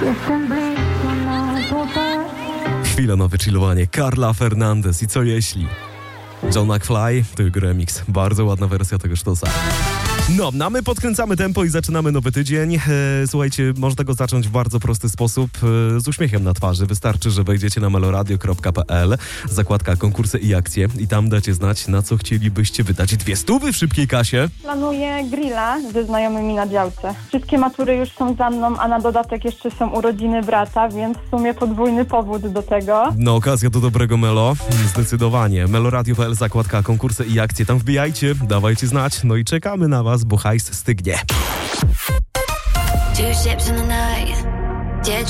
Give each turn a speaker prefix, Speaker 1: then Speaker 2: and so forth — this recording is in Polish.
Speaker 1: Chwila na wychillowanie. Carla Fernandez i co jeśli? John McFly, to jego remix. Bardzo ładna wersja tego sztosa. No, my podkręcamy tempo i zaczynamy nowy tydzień. Słuchajcie, można go zacząć w bardzo prosty sposób, z uśmiechem na twarzy. Wystarczy, że wejdziecie na meloradio.pl, zakładka konkursy i akcje i tam dacie znać, na co chcielibyście wydać 200 w szybkiej kasie.
Speaker 2: Planuję grilla ze znajomymi na działce. Wszystkie matury już są za mną, a na dodatek jeszcze są urodziny brata, więc w sumie podwójny powód do tego.
Speaker 1: No, okazja do dobrego melo. Zdecydowanie. meloradio.pl, zakładka konkursy i akcje. Tam wbijajcie, dawajcie znać, no i czekamy na was, bo hajs stygnie.